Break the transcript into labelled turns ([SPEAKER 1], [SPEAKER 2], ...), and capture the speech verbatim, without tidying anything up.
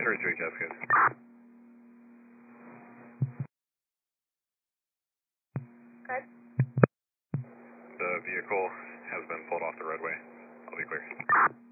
[SPEAKER 1] three three, Jessica.
[SPEAKER 2] Good.
[SPEAKER 1] The vehicle has been pulled off the roadway. I'll be clear.